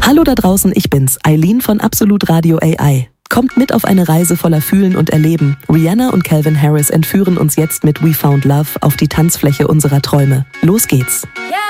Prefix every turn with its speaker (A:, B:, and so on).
A: Hallo da draußen, ich bin's, Eileen von Absolut Radio AI. Kommt mit auf eine Reise voller Fühlen und Erleben. Rihanna und Calvin Harris entführen uns jetzt mit We Found Love auf die Tanzfläche unserer Träume. Los geht's!
B: Yeah.